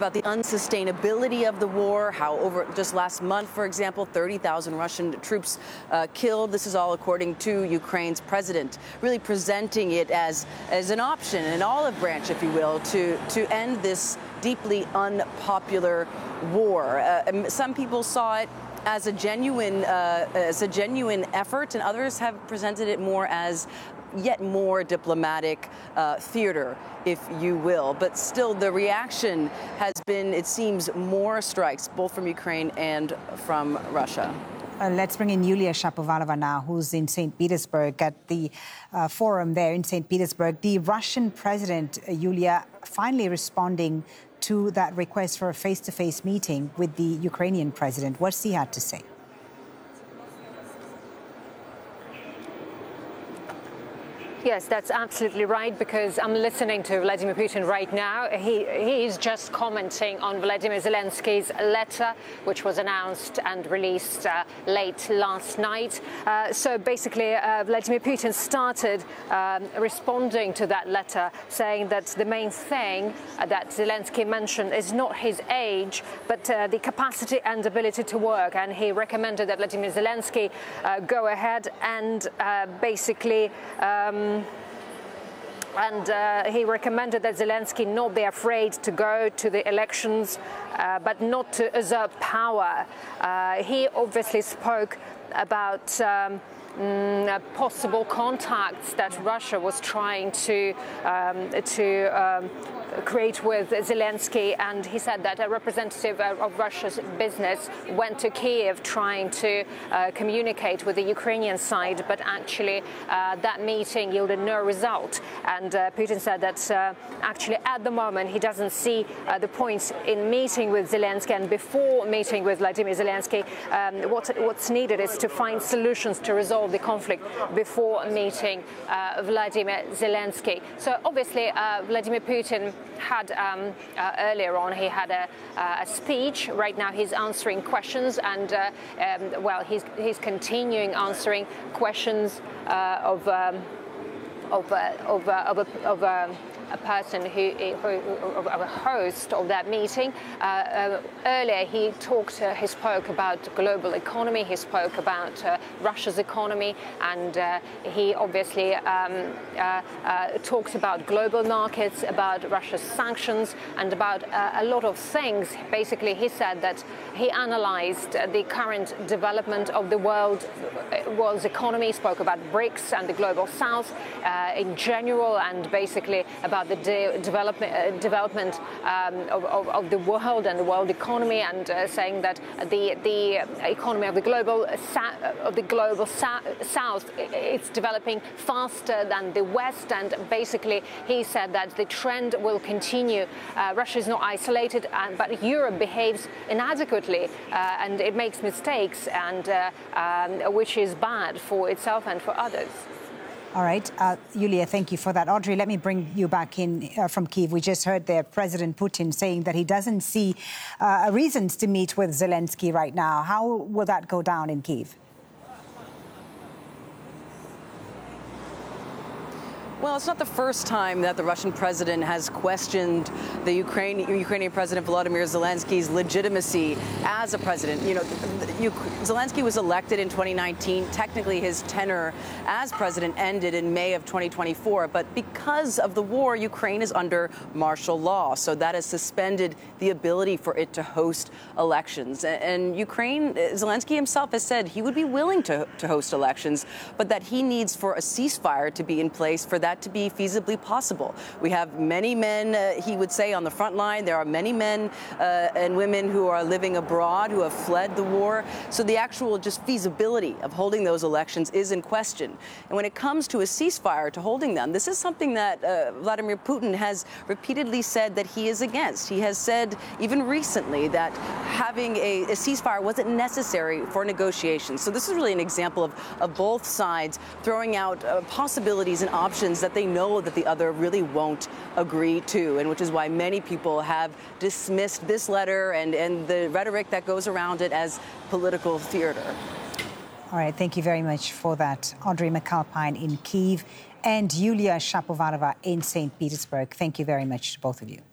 about the unsustainability of the war, how over just last month, for example, 30,000 Russian troops killed. This is all according to Ukraine's president, really presenting it as an option, an olive branch, if you will, to end this deeply unpopular war. Some people saw it as a genuine effort, and others have presented it more as yet more diplomatic theater, if you will. But still, the reaction has been, it seems, more strikes, both from Ukraine and from Russia. Let's bring in Yulia Shapovalova now, who's in St. Petersburg at the forum there in St. Petersburg. The Russian president, Yulia, finally responding to that request for a face-to-face meeting with the Ukrainian president. What's he had to say? Yes, that's absolutely right, because I'm listening to Vladimir Putin right now. He is just commenting on Vladimir Zelensky's letter, which was announced and released late last night. So basically, Vladimir Putin started responding to that letter, saying that the main thing that Zelensky mentioned is not his age, but the capacity and ability to work. And he recommended that Vladimir Zelensky go ahead and basically he recommended that Zelensky not be afraid to go to the elections, but not to usurp power. He obviously spoke about possible contacts that Russia was trying to create with Zelensky, and he said that a representative of Russia's business went to Kiev trying to communicate with the Ukrainian side, but actually that meeting yielded no result. And Putin said that actually at the moment he doesn't see the point in meeting with Zelensky, and before meeting with Vladimir Zelensky, what's needed is to find solutions to resolve the conflict before meeting Vladimir Zelensky. So obviously Vladimir Putin had earlier on, he had a speech. Right now he's answering questions, and well, he's continuing answering questions of a person a host of that meeting. Earlier he spoke about global economy, he spoke about Russia's economy, and he obviously talked about global markets, about Russia's sanctions, and about a lot of things. Basically, he said that he analyzed the current development of the world's economy, spoke about BRICS and the global south in general, and basically about the development of the world and the world economy, and saying that the economy of the global south it's developing faster than the West, and basically he said that the trend will continue. Russia is not isolated, but Europe behaves inadequately and it makes mistakes, and which is bad for itself and for others. All right. Yulia, thank you for that. Audrey, let me bring you back in from Kyiv. We just heard there President Putin saying that he doesn't see reasons to meet with Zelensky right now. How will that go down in Kyiv? Well, it's not the first time that the Russian president has questioned the Ukrainian President Volodymyr Zelensky's legitimacy as a president. You know, Zelensky was elected in 2019. Technically, his tenure as president ended in May of 2024. But because of the war, Ukraine is under martial law. So that has suspended the ability for it to host elections. And Zelensky himself has said he would be willing to host elections, but that he needs for a ceasefire to be in place for that to be feasibly possible. We have many men, he would say, on the front line. There are many men and women who are living abroad, who have fled the war. So the actual just feasibility of holding those elections is in question. And when it comes to a ceasefire, to holding them, this is something that Vladimir Putin has repeatedly said that he is against. He has said even recently that having a ceasefire wasn't necessary for negotiations. So this is really an example of both sides throwing out possibilities and options that they know that the other really won't agree to, and which is why many people have dismissed this letter and the rhetoric that goes around it as political theater. All right, thank you very much for that. Audrey McAlpine in Kyiv and Yulia Shapovalova in St. Petersburg. Thank you very much to both of you.